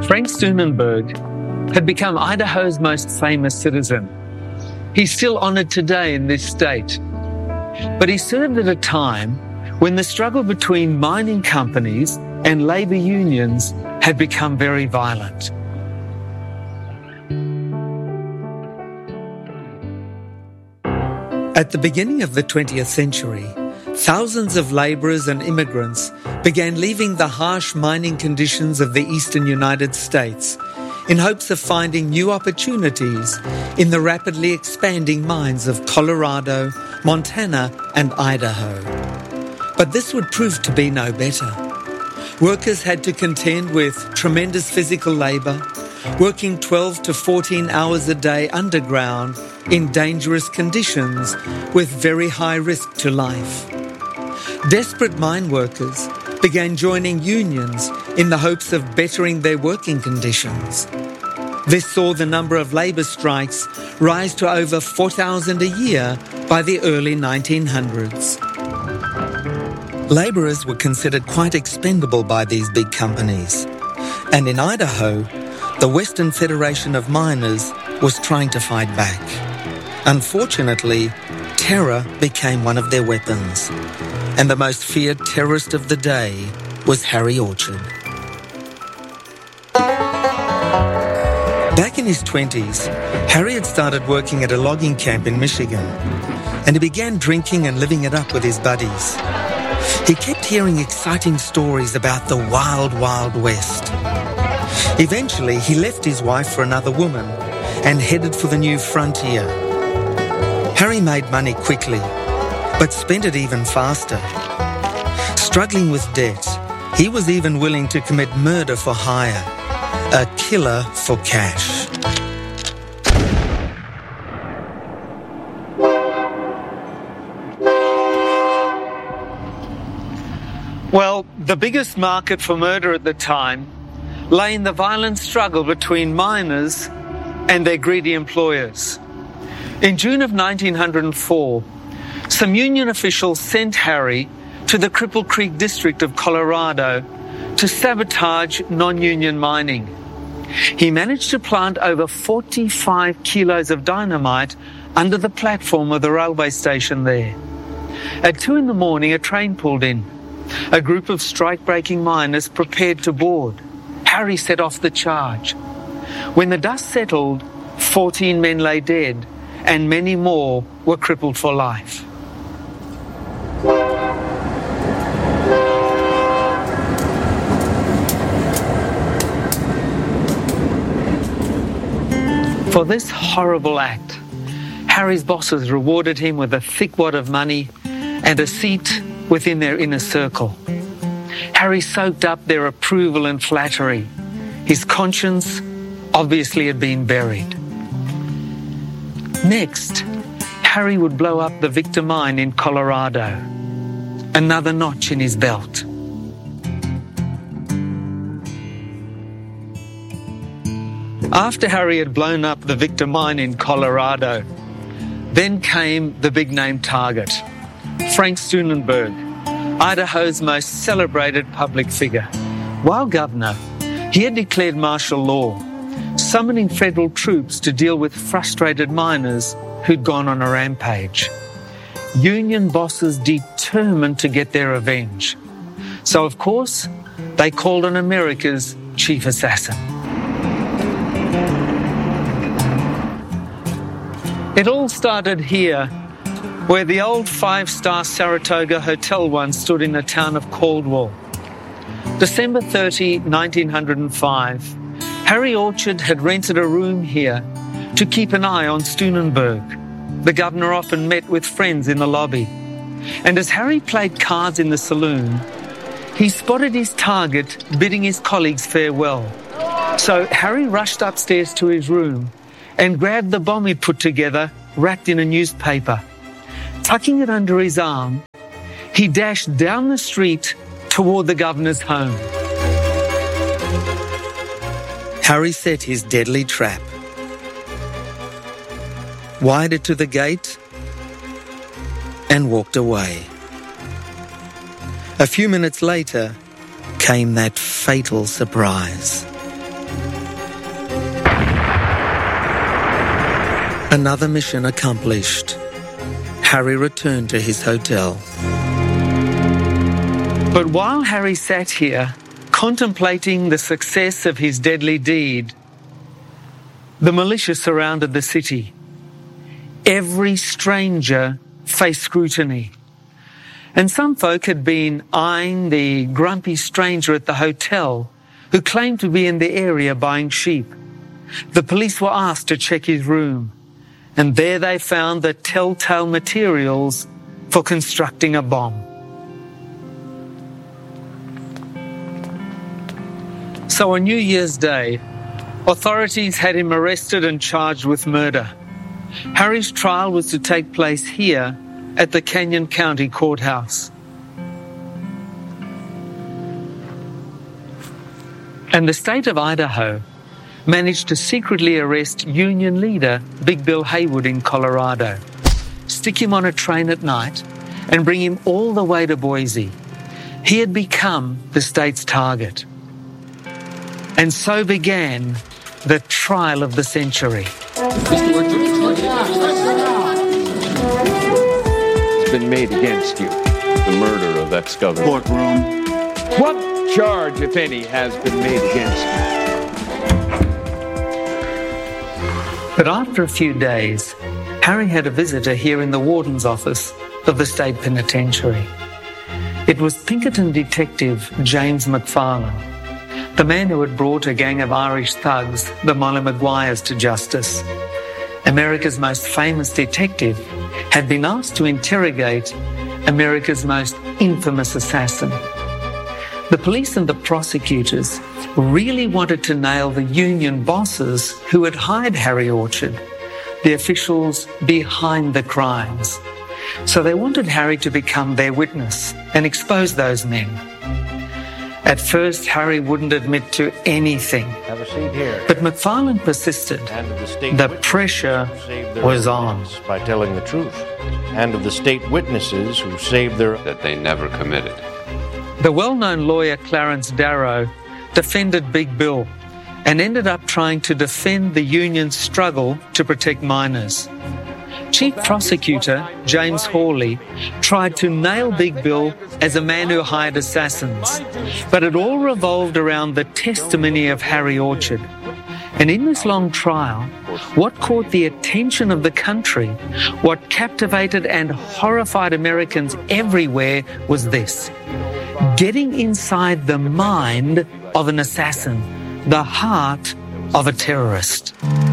Frank Steunenberg had become Idaho's most famous citizen. He's still honoured today in this state. But he served at a time when the struggle between mining companies and labour unions had become very violent. At the beginning of the 20th century, thousands of labourers and immigrants began leaving the harsh mining conditions of the eastern United States in hopes of finding new opportunities in the rapidly expanding mines of Colorado, Montana and Idaho. But this would prove to be no better. Workers had to contend with tremendous physical labour, working 12 to 14 hours a day underground in dangerous conditions with very high risk to life. Desperate mine workers began joining unions in the hopes of bettering their working conditions. This saw the number of labour strikes rise to over 4,000 a year by the early 1900s. Labourers were considered quite expendable by these big companies, and in Idaho, the Western Federation of Miners was trying to fight back. Unfortunately, terror became one of their weapons, and the most feared terrorist of the day was Harry Orchard. Back in his 20s, Harry had started working at a logging camp in Michigan, and he began drinking and living it up with his buddies. He kept hearing exciting stories about the wild, wild West. Eventually, he left his wife for another woman and headed for the new frontier. Harry made money quickly, but spent it even faster. Struggling with debt, he was even willing to commit murder for hire, a killer for cash. Well, the biggest market for murder at the time lay in the violent struggle between miners and their greedy employers. In June of 1904, some union officials sent Harry to the Cripple Creek district of Colorado to sabotage non-union mining. He managed to plant over 45 kilos of dynamite under the platform of the railway station there. At 2 a.m, a train pulled in. A group of strike-breaking miners prepared to board. Harry set off the charge. When the dust settled, 14 men lay dead, and many more were crippled for life. For this horrible act, Harry's bosses rewarded him with a thick wad of money and a seat within their inner circle. Harry soaked up their approval and flattery. His conscience obviously had been buried. Next, Harry would blow up the Victor mine in Colorado. Another notch in his belt. After Harry had blown up the Victor mine in Colorado, then came the big-name target, Frank Steunenberg, Idaho's most celebrated public figure. While governor, he had declared martial law, summoning federal troops to deal with frustrated miners who'd gone on a rampage. Union bosses determined to get their revenge. So, of course, they called on America's chief assassin. It all started here, where the old 5-star Saratoga Hotel once stood in the town of Caldwell. December 30, 1905, Harry Orchard had rented a room here to keep an eye on Steunenberg. The governor often met with friends in the lobby. And as Harry played cards in the saloon, he spotted his target bidding his colleagues farewell. So Harry rushed upstairs to his room and grabbed the bomb he'd put together, wrapped in a newspaper. Tucking it under his arm, he dashed down the street toward the governor's home. Harry set his deadly trap. Wired to the gate and walked away. A few minutes later came that fatal surprise. Another mission accomplished. Harry returned to his hotel. But while Harry sat here, contemplating the success of his deadly deed, the militia surrounded the city. Every stranger faced scrutiny. And some folk had been eyeing the grumpy stranger at the hotel who claimed to be in the area buying sheep. The police were asked to check his room, and there they found the telltale materials for constructing a bomb. So on New Year's Day, authorities had him arrested and charged with murder. Harry's trial was to take place here at the Canyon County Courthouse. And the state of Idaho managed to secretly arrest Union leader Big Bill Haywood in Colorado, stick him on a train at night, and bring him all the way to Boise. He had become the state's target. And so began the trial of the century. It's been made against you, the murder of ex-governor. Courtroom. What charge, if any, has been made against you? But after a few days, Harry had a visitor here in the warden's office of the state penitentiary. It was Pinkerton detective James McFarlane, the man who had brought a gang of Irish thugs, the Molly Maguires, to justice. America's most famous detective had been asked to interrogate America's most infamous assassin. The police and the prosecutors really wanted to nail the union bosses who had hired Harry Orchard, the officials behind the crimes. So they wanted Harry to become their witness and expose those men. At first, Harry wouldn't admit to anything. Have a seat here. But McFarlane persisted. The pressure was on. By telling the truth. And of the state witnesses who saved their... that they never committed. The well-known lawyer Clarence Darrow defended Big Bill and ended up trying to defend the union's struggle to protect miners. Chief Prosecutor James Hawley tried to nail Big Bill as a man who hired assassins, but it all revolved around the testimony of Harry Orchard. And in this long trial, what caught the attention of the country, what captivated and horrified Americans everywhere was this: getting inside the mind of an assassin, the heart of a terrorist.